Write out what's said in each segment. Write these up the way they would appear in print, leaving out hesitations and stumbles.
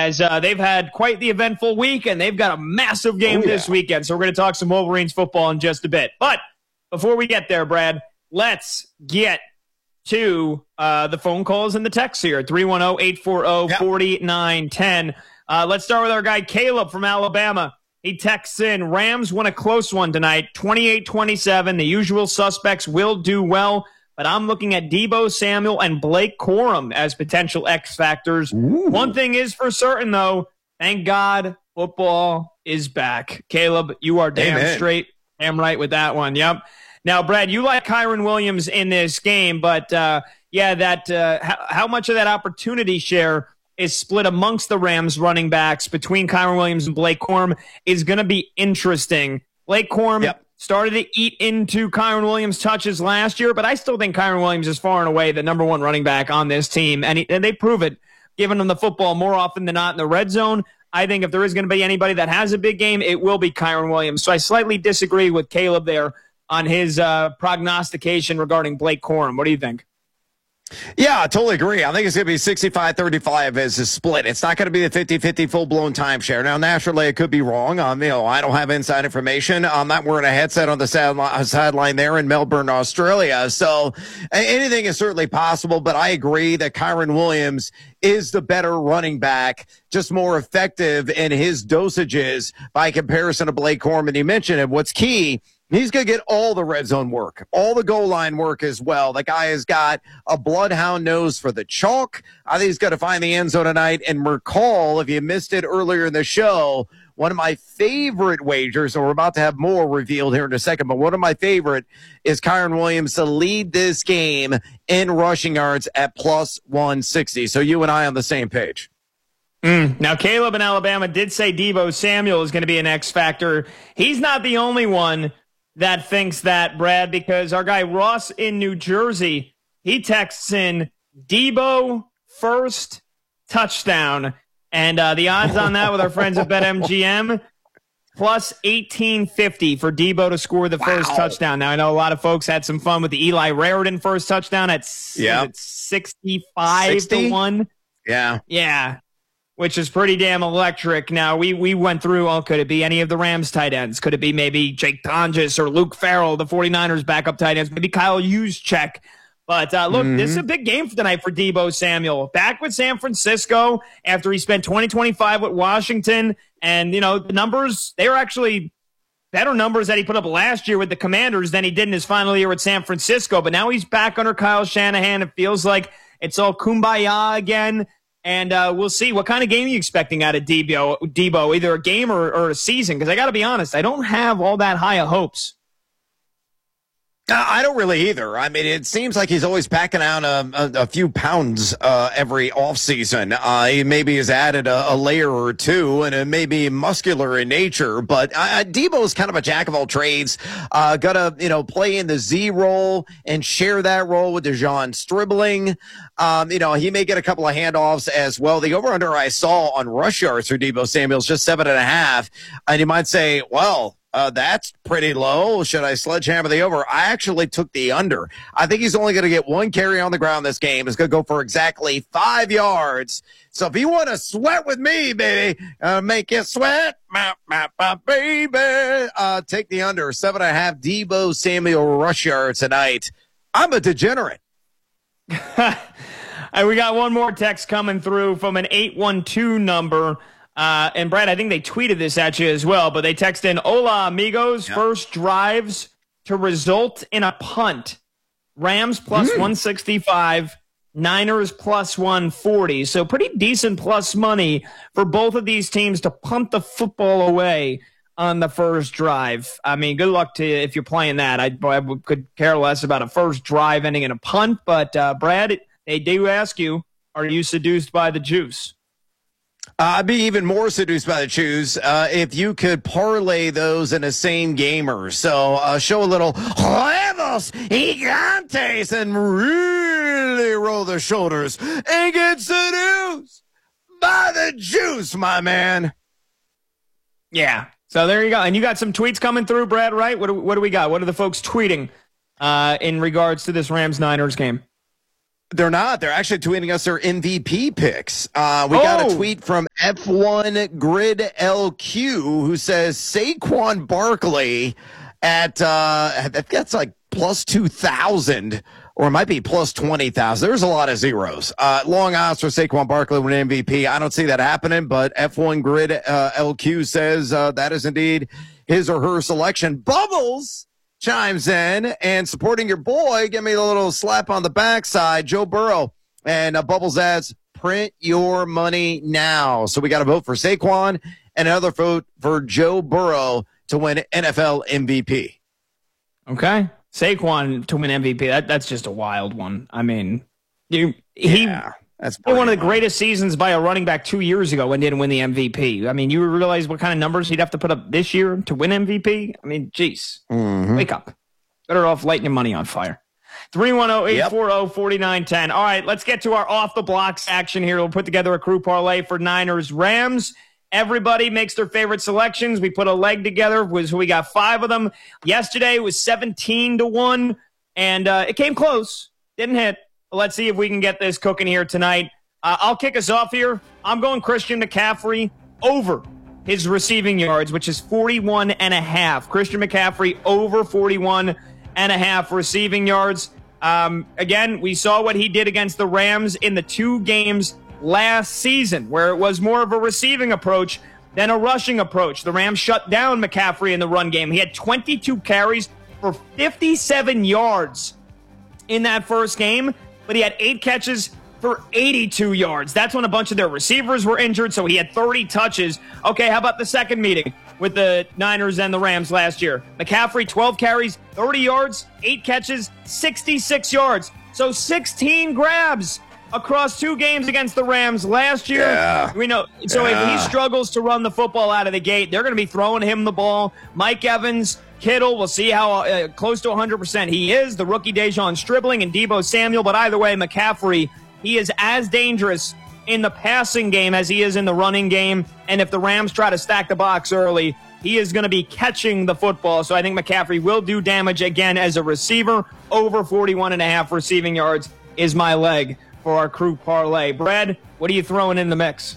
as they've had quite the eventful week, and they've got a massive game this weekend. So we're going to talk some Wolverines football in just a bit. But before we get there, Brad, let's get to the phone calls and the texts here, 310-840-4910. Let's start with our guy Caleb from Alabama. He texts in, Rams won a close one tonight, 28-27. The usual suspects will do well, but I'm looking at Deebo Samuel and Blake Corum as potential X factors. Ooh. One thing is for certain, though, thank God football is back. Caleb, you are damn straight, damn right with that one. Yep. Now, Brad, you like Kyren Williams in this game, but how much of that opportunity share is split amongst the Rams running backs between Kyren Williams and Blake Corum is going to be interesting. Blake Corum started to eat into Kyren Williams' touches last year, but I still think Kyren Williams is far and away the number one running back on this team, and they prove it, giving him the football more often than not in the red zone. I think if there is going to be anybody that has a big game, it will be Kyren Williams. So I slightly disagree with Caleb there on his prognostication regarding Blake Corum. What do you think? Yeah, I totally agree. I think it's going to be 65-35 as a split. It's not going to be the 50-50 full-blown timeshare. Now, naturally, it could be wrong. I don't have inside information. I'm not wearing a headset on the sideline there in Melbourne, Australia. So anything is certainly possible, but I agree that Kyren Williams is the better running back, just more effective in his dosages by comparison to Blake Corum. And you mentioned it. What's key, he's going to get all the red zone work, all the goal line work as well. The guy has got a bloodhound nose for the chalk. I think he's going to find the end zone tonight. And recall, if you missed it earlier in the show, one of my favorite wagers, and we're about to have more revealed here in a second, but one of my favorite is Kyren Williams to lead this game in rushing yards at plus 160. So you and I on the same page. Now, Caleb in Alabama did say Deebo Samuel is going to be an X factor. He's not the only one that thinks that, Brad, because our guy Ross in New Jersey, he texts in Deebo first touchdown. And the odds on that with our friends at BetMGM, plus 1850 for Deebo to score the first touchdown. Now, I know a lot of folks had some fun with the Eli Raritan first touchdown at 65 to 1. Yeah. Which is pretty damn electric. Now, we went through, could it be any of the Rams tight ends? Could it be maybe Jake Tonjes or Luke Farrell, the 49ers backup tight ends? Maybe Kyle Juszczyk. But look, this is a big game for tonight for Deebo Samuel. Back with San Francisco after he spent 2025 with Washington. And, the numbers, they were actually better numbers that he put up last year with the Commanders than he did in his final year with San Francisco. But now he's back under Kyle Shanahan. It feels like it's all kumbaya again. And we'll see. What kind of game are you expecting out of Deebo, either a game or a season? Because I got to be honest, I don't have all that high of hopes. I don't really either. I mean, it seems like he's always packing out a few pounds every offseason. He maybe has added a layer or two, and it may be muscular in nature. But Deebo is kind of a jack of all trades. Gonna play in the Z role and share that role with DeJon Stribling. He may get a couple of handoffs as well. The over/under I saw on rush yards for Deebo Samuel is just 7.5, and you might say, well, that's pretty low. Should I sledgehammer the over? I actually took the under. I think he's only going to get one carry on the ground this game. It's going to go for exactly 5 yards. So if you want to sweat with me, baby, make you sweat, my baby, take the under. 7.5 Deebo Samuel rush yards tonight. I'm a degenerate. We got one more text coming through from an 812 number. And Brad, I think they tweeted this at you as well, but they text in, Hola, amigos, first drives to result in a punt. Rams plus 165, Niners plus 140. So pretty decent plus money for both of these teams to punt the football away on the first drive. I mean, good luck to you if you're playing that. I could care less about a first drive ending in a punt, but Brad, they do ask you, are you seduced by the juice? I'd be even more seduced by the juice if you could parlay those in a same gamer. So show a little huevos gigantes and really roll the shoulders and get seduced by the juice, my man. Yeah. So there you go. And you got some tweets coming through, Brad, right? What do we got? What are the folks tweeting in regards to this Rams-Niners game? They're not. They're actually tweeting us their MVP picks. We got a tweet from F1 Grid LQ who says Saquon Barkley at that's like plus 2,000, or it might be plus 20,000. There's a lot of zeros. Long odds for Saquon Barkley with an MVP. I don't see that happening, but F1 Grid LQ says that is indeed his or her selection. Bubbles chimes in and supporting your boy. Give me a little slap on the backside. Joe Burrow, and Bubbles adds, print your money now. So we got a vote for Saquon and another vote for Joe Burrow to win NFL MVP. Okay. Saquon to win MVP. That's just a wild one. I mean, that's one of the greatest seasons by a running back 2 years ago and didn't win the MVP. I mean, you realize what kind of numbers he'd have to put up this year to win MVP? I mean, geez. Wake up. Better off lighting your money on fire. 310-840-4910. All right, let's get to our off-the-blocks action here. We'll put together a crew parlay for Niners-Rams. Everybody makes their favorite selections. We put a leg together. We got 5 of them. Yesterday it was 17-1, and it came close. Didn't hit. Let's see if we can get this cooking here tonight. I'll kick us off here. I'm going Christian McCaffrey over his receiving yards, which is 41.5. Christian McCaffrey over 41.5 receiving yards. Again, we saw what he did against the Rams in the 2 games last season, where it was more of a receiving approach than a rushing approach. The Rams shut down McCaffrey in the run game. He had 22 carries for 57 yards in that first game, but he had 8 catches for 82 yards. That's when a bunch of their receivers were injured, so he had 30 touches. Okay, how about the second meeting with the Niners and the Rams last year? McCaffrey, 12 carries, 30 yards, 8 catches, 66 yards. So 16 grabs across 2 games against the Rams last year. Yeah. We know. So if he struggles to run the football out of the gate, they're going to be throwing him the ball. Mike Evans, Kittle, we'll see how close to 100% he is. The rookie Dejon Stribling and Deebo Samuel. But either way, McCaffrey, he is as dangerous in the passing game as he is in the running game. And if the Rams try to stack the box early, he is going to be catching the football. So I think McCaffrey will do damage again as a receiver. Over 41.5 receiving yards is my leg for our crew parlay. Brad, what are you throwing in the mix?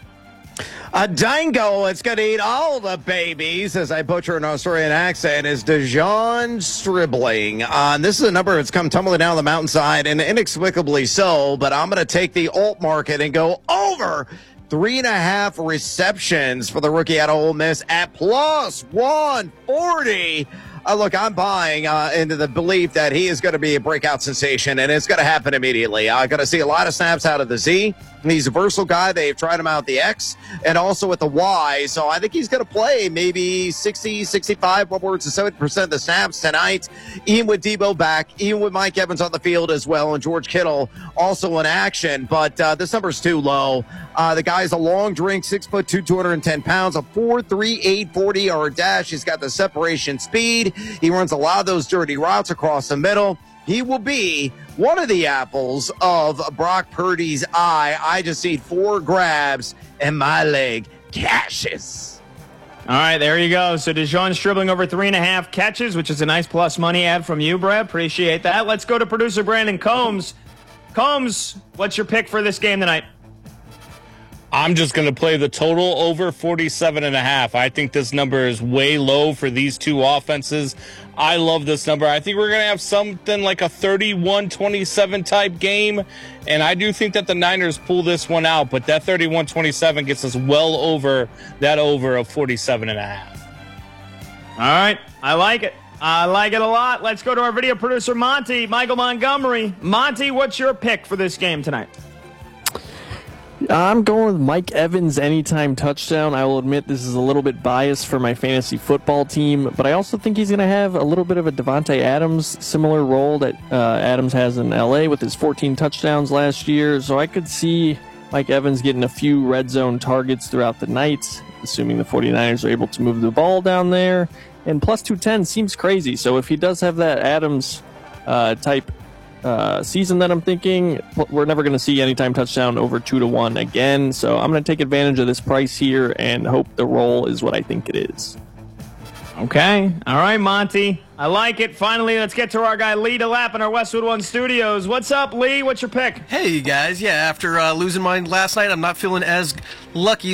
A dango, it's going to eat all the babies, as I butcher an Australian accent, is Dejon Stribling. This is a number that's come tumbling down the mountainside, and inexplicably so, but I'm going to take the alt market and go over 3.5 receptions for the rookie out of Ole Miss at plus 140. Look, I'm buying into the belief that he is going to be a breakout sensation, and it's going to happen immediately. I'm going to see a lot of snaps out of the Z. He's a versatile guy. They've tried him out at the X and also at the Y. So I think he's going to play maybe 60, 65, upwards to 70% of the snaps tonight, even with Deebo back, even with Mike Evans on the field as well, and George Kittle also in action. But this number's too low. The guy's a long drink, 6'2", 210 pounds, a 4.38 40-yard dash. He's got the separation speed. He runs a lot of those dirty routes across the middle. He will be one of the apples of Brock Purdy's eye. I just need 4 grabs and my leg cashes. All right, there you go. So Dejon Stribling over 3.5 catches, which is a nice plus money add from you, Brad. Appreciate that. Let's go to producer Brandon Combs. Combs, what's your pick for this game tonight? I'm just going to play the total over 47.5. I think this number is way low for these 2 offenses. I love this number. I think we're going to have something like a 31-27 type game, and I do think that the Niners pull this one out, but that 31-27 gets us well over that over of 47.5. All right, I like it. I like it a lot. Let's go to our video producer, Monty, Michael Montgomery. Monty, what's your pick for this game tonight? I'm going with Mike Evans anytime touchdown. I will admit this is a little bit biased for my fantasy football team, but I also think he's going to have a little bit of a Devontae Adams similar role that Adams has in LA with his 14 touchdowns last year. So I could see Mike Evans getting a few red zone targets throughout the night, assuming the 49ers are able to move the ball down there. And plus 210 seems crazy. So if he does have that Adams type season that I'm thinking, we're never going to see anytime touchdown over 2-1 again. So I'm going to take advantage of this price here and hope the roll is what I think it is. Okay. All right, Monty. I like it. Finally, let's get to our guy Lee DeLapp in our Westwood One studios. What's up, Lee? What's your pick? Hey, guys. Yeah, after losing mine last night, I'm not feeling as lucky.